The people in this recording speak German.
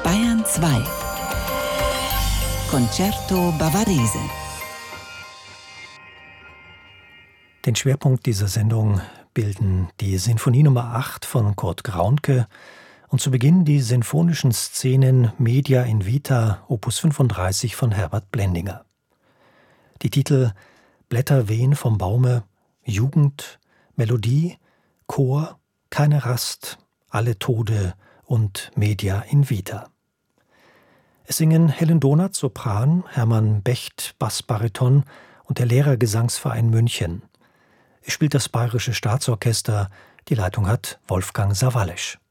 Bayern 2 Concerto Bavarese. Den Schwerpunkt dieser Sendung bilden die Sinfonie Nummer 8 von Kurt Graunke und zu Beginn die sinfonischen Szenen Media in Vita, Opus 35 von Herbert Blendinger. Die Titel Blätter wehen vom Baume, Jugend, Melodie, Chor, Keine Rast, Alle Tode und Media in Vita. Es singen Helen Donath, Sopran, Hermann Becht, Bassbariton und der Lehrergesangsverein München. Es spielt das Bayerische Staatsorchester, die Leitung hat Wolfgang Sawallisch.